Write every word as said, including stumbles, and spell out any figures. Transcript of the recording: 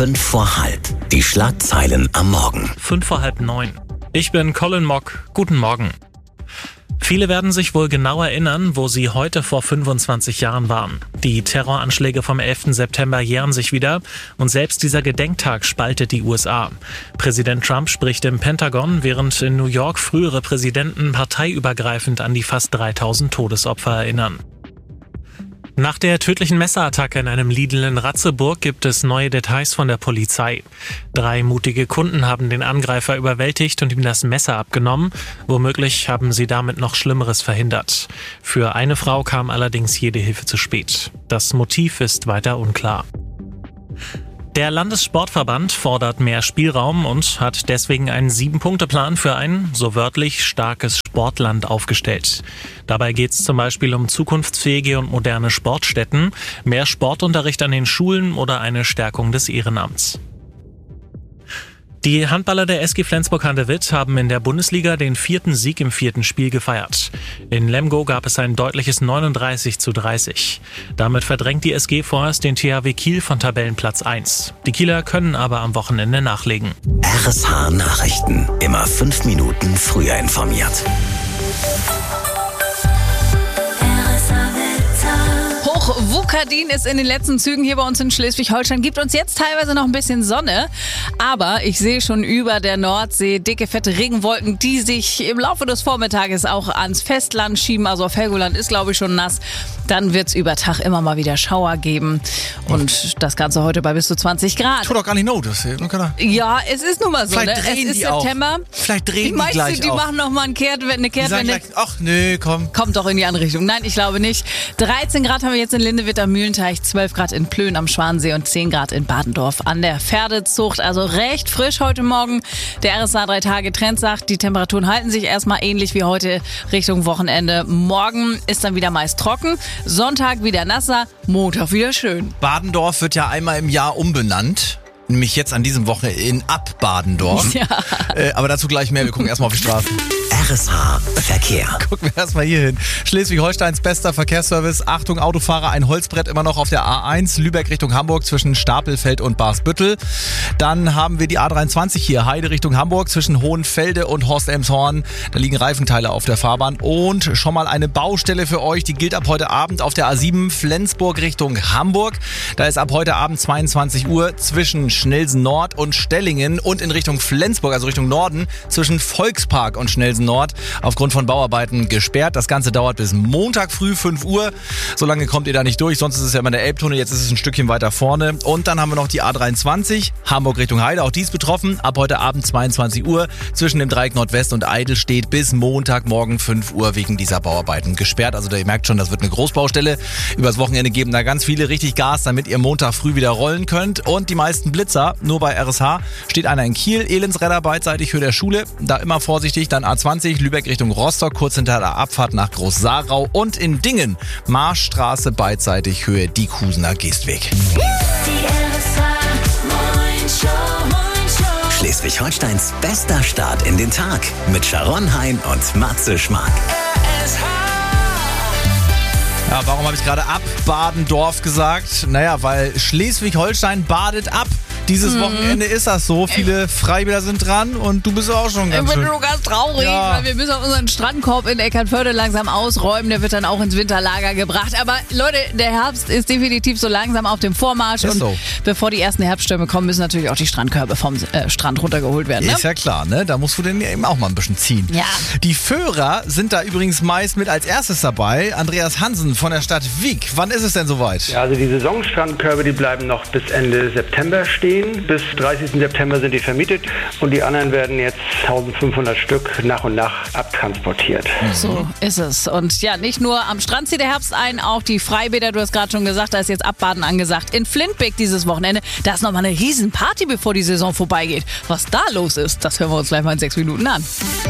Fünf vor halb. Die Schlagzeilen am Morgen. Fünf vor halb neun. Ich bin Colin Mock. Guten Morgen. Viele werden sich wohl genau erinnern, wo sie heute vor fünfundzwanzig Jahren waren. Die Terroranschläge vom elften September jähren sich wieder und selbst dieser Gedenktag spaltet die U S A. Präsident Trump spricht im Pentagon, während in New York frühere Präsidenten parteiübergreifend an die fast dreitausend Todesopfer erinnern. Nach der tödlichen Messerattacke in einem Lidl in Ratzeburg gibt es neue Details von der Polizei. Drei mutige Kunden haben den Angreifer überwältigt und ihm das Messer abgenommen. Womöglich haben sie damit noch Schlimmeres verhindert. Für eine Frau kam allerdings jede Hilfe zu spät. Das Motiv ist weiter unklar. Der Landessportverband fordert mehr Spielraum und hat deswegen einen Sieben-Punkte-Plan für ein, so wörtlich, starkes Sportland aufgestellt. Dabei geht es zum Beispiel um zukunftsfähige und moderne Sportstätten, mehr Sportunterricht an den Schulen oder eine Stärkung des Ehrenamts. Die Handballer der S G Flensburg-Handewitt haben in der Bundesliga den vierten Sieg im vierten Spiel gefeiert. In Lemgo gab es ein deutliches neununddreißig zu dreißig. Damit verdrängt die S G vorerst den T H W Kiel von Tabellenplatz eins. Die Kieler können aber am Wochenende nachlegen. R S H Nachrichten. Immer fünf Minuten früher informiert. Wuckerdin ist in den letzten Zügen hier bei uns in Schleswig-Holstein, gibt uns jetzt teilweise noch ein bisschen Sonne, aber ich sehe schon über der Nordsee dicke, fette Regenwolken, die sich im Laufe des Vormittages auch ans Festland schieben, also auf Helgoland ist glaube ich schon nass. Dann wird es über Tag immer mal wieder Schauer geben und das Ganze heute bei bis zu zwanzig Grad. Tut doch gar nicht not, das Ja, es ist nun mal so, Vielleicht ne? drehen Es ist die auch. September. Vielleicht drehen ich die meinst gleich du, die auch. machen noch mal eine Kehrtwende, eine Die sagen Kehrtwende. gleich, ach nee, komm. Kommt doch in die andere Richtung. Nein, ich glaube nicht. dreizehn Grad haben wir jetzt in Lindewitt am Mühlenteich, zwölf Grad in Plön am Schwansee und zehn Grad in Badendorf an der Pferdezucht. Also recht frisch heute Morgen. Der R S A drei Tage Trend sagt, die Temperaturen halten sich erstmal ähnlich wie heute Richtung Wochenende. Morgen ist dann wieder meist trocken, Sonntag wieder nasser, Montag wieder schön. Badendorf wird ja einmal im Jahr umbenannt. Nämlich jetzt an diesem Wochenende in Ab-Badendorf. Ja. Äh, aber dazu gleich mehr. Wir gucken erstmal auf die Straßen. R S H Verkehr. Gucken wir erstmal hier hin. Schleswig-Holsteins bester Verkehrsservice. Achtung, Autofahrer, ein Holzbrett immer noch auf der A eins. Lübeck Richtung Hamburg zwischen Stapelfeld und Barsbüttel. Dann haben wir die A dreiundzwanzig hier. Heide Richtung Hamburg zwischen Hohenfelde und Horst-Elmshorn. Da liegen Reifenteile auf der Fahrbahn. Und schon mal eine Baustelle für euch. Die gilt ab heute Abend auf der A sieben. Flensburg Richtung Hamburg. Da ist ab heute Abend zweiundzwanzig Uhr zwischen Schnelsen Nord und Stellingen und in Richtung Flensburg, also Richtung Norden, zwischen Volkspark und Schnelsen Nord aufgrund von Bauarbeiten gesperrt. Das Ganze dauert bis Montag früh fünf Uhr. So lange kommt ihr da nicht durch, sonst ist es ja immer der Elbtunnel, jetzt ist es ein Stückchen weiter vorne. Und dann haben wir noch die A dreiundzwanzig, Hamburg Richtung Heide, auch die ist betroffen. Ab heute Abend zweiundzwanzig Uhr zwischen dem Dreieck Nordwest und Eidelstedt bis Montagmorgen fünf Uhr wegen dieser Bauarbeiten gesperrt. Also ihr merkt schon, das wird eine Großbaustelle. Übers Wochenende geben da ganz viele richtig Gas, damit ihr Montag früh wieder rollen könnt. Und die meisten Blitzer nur bei R S H steht einer in Kiel, Elendsredder beidseitig für der Schule. Da immer vorsichtig, dann A zwanzig, Lübeck Richtung Rostock, kurz hinter der Abfahrt nach Groß-Sarau und in Dingen, Marschstraße beidseitig Höhe Diekhusener Geestweg. Schleswig-Holsteins bester Start in den Tag mit Sharon Hein und Matze Schmark. Ja, warum habe ich gerade ab Badendorf gesagt? Naja, weil Schleswig-Holstein badet ab. Dieses mhm. Wochenende ist das so. Viele Freibäder sind dran und du bist auch schon ganz Ich bin schön. nur ganz traurig, Ja. weil wir müssen auch unseren Strandkorb in Eckernförde langsam ausräumen. Der wird dann auch ins Winterlager gebracht. Aber Leute, der Herbst ist definitiv so langsam auf dem Vormarsch. Ist und so. bevor die ersten Herbststürme kommen, müssen natürlich auch die Strandkörbe vom äh, Strand runtergeholt werden. Ne? Ist ja klar, ne? Da musst du den eben auch mal ein bisschen ziehen. Ja. Die Föhrer sind da übrigens meist mit als erstes dabei. Andreas Hansen von der Stadt Wiek. Wann ist es denn soweit? Ja, also die Saisonstrandkörbe, die bleiben noch bis Ende September stehen. Bis dreißigsten September sind die vermietet und die anderen werden jetzt eintausendfünfhundert Stück nach und nach abtransportiert. So ist es. Und ja, nicht nur am Strand zieht der Herbst ein, auch die Freibäder, du hast gerade schon gesagt, da ist jetzt Abbaden angesagt. In Flintbeck dieses Wochenende, da ist nochmal eine Riesenparty, bevor die Saison vorbeigeht. Was da los ist, das hören wir uns gleich mal in sechs Minuten an.